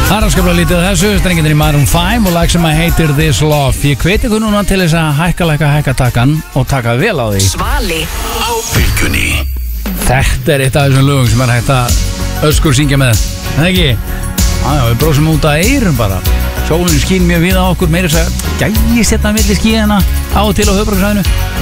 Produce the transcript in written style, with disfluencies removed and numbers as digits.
Það er afskaplega lítið af þessu, strengindir í Maroon 5 og lag sem að heitir This Love. Ég hveti ykkur núna til þess að hækka takkan og taka vel á því. Svali á Bylgjunni. Þetta er eitt af þessum lögum sem er hægt að öskur syngja með. Það ekki? Já, við brósum út að eyrum bara. Sólinn skín mjög við á okkur, meira þess að gæjist hérna milli skíðana á og til á höfuðborgarsvæðinu.